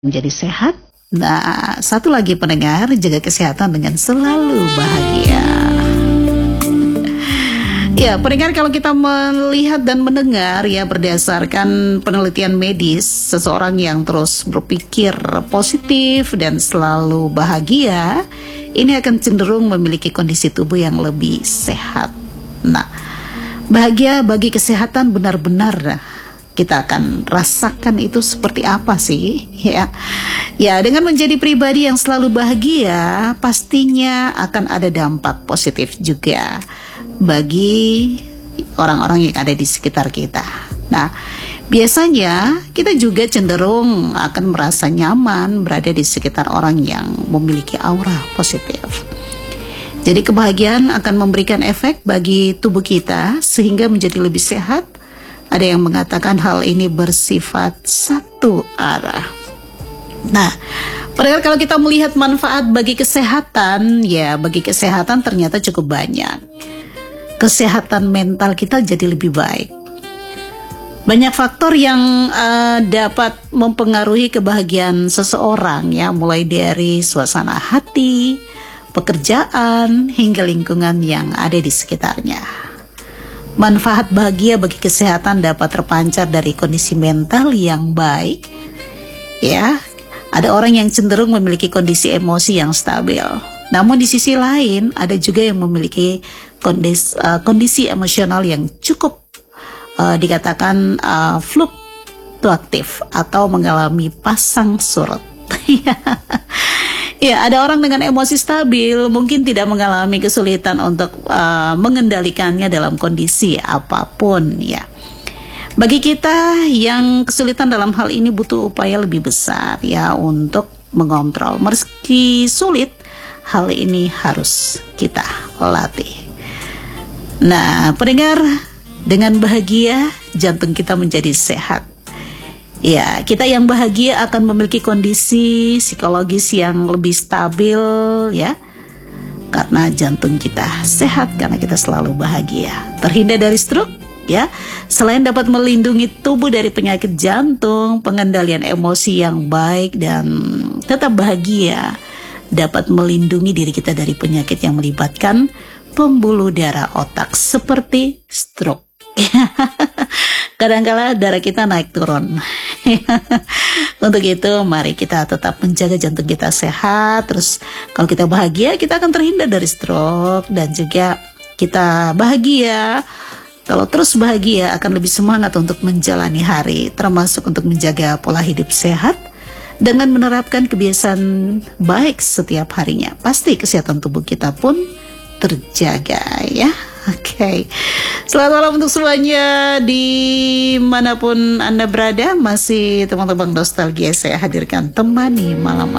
menjadi sehat. Nah, satu lagi pendengar, jaga kesehatan dengan selalu bahagia. Ya, pendengar, kalau kita melihat dan mendengar ya berdasarkan penelitian medis, seseorang yang terus berpikir positif dan selalu bahagia, ini akan cenderung memiliki kondisi tubuh yang lebih sehat. Nah, bahagia bagi kesehatan benar-benar kita akan rasakan itu seperti apa sih? Ya, dengan menjadi pribadi yang selalu bahagia, pastinya akan ada dampak positif juga bagi orang-orang yang ada di sekitar kita. Nah, biasanya kita juga cenderung akan merasa nyaman berada di sekitar orang yang memiliki aura positif. Jadi kebahagiaan akan memberikan efek bagi tubuh kita sehingga menjadi lebih sehat. Ada yang mengatakan hal ini bersifat satu arah. Nah, padahal kalau kita melihat manfaat bagi kesehatan, ya bagi kesehatan ternyata cukup banyak. Kesehatan mental kita jadi lebih baik. Banyak faktor yang dapat mempengaruhi kebahagiaan seseorang ya, mulai dari suasana hati, pekerjaan, hingga lingkungan yang ada di sekitarnya. Manfaat bahagia bagi kesehatan dapat terpancar dari kondisi mental yang baik. Ya, ada orang yang cenderung memiliki kondisi emosi yang stabil. Namun di sisi lain, ada juga yang memiliki kondisi emosional yang cukup dikatakan fluktuatif atau mengalami pasang surut. Ya, ada orang dengan emosi stabil mungkin tidak mengalami kesulitan untuk mengendalikannya dalam kondisi apapun ya. Bagi kita yang kesulitan dalam hal ini butuh upaya lebih besar ya untuk mengontrol. Meski sulit, hal ini harus kita latih. Nah, pendengar, dengan bahagia jantung kita menjadi sehat. Ya, kita yang bahagia akan memiliki kondisi psikologis yang lebih stabil ya. Karena jantung kita sehat karena kita selalu bahagia. Terhindar dari stroke ya. Selain dapat melindungi tubuh dari penyakit jantung, pengendalian emosi yang baik dan tetap bahagia dapat melindungi diri kita dari penyakit yang melibatkan pembuluh darah otak seperti stroke. Kadang-kala darah kita naik turun. Untuk itu mari kita tetap menjaga jantung kita sehat. Terus kalau kita bahagia, kita akan terhindar dari stroke. Dan juga kita bahagia, kalau terus bahagia akan lebih semangat untuk menjalani hari, termasuk untuk menjaga pola hidup sehat dengan menerapkan kebiasaan baik setiap harinya. Pasti kesehatan tubuh kita pun terjaga ya. Oke. Selamat malam untuk semuanya dimanapun Anda berada. Masih teman-teman nostalgia saya hadirkan temani malam